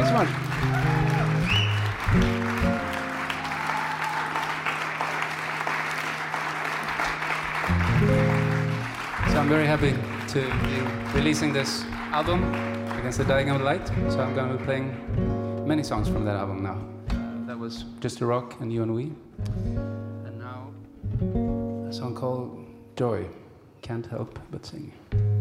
so much. So I'm very happy to be releasing this album, Against the Dying of the Light. So I'm going to be playing many songs from that album now. That was Just a Rock and You and We. And now a song called Joy. Can't help but sing.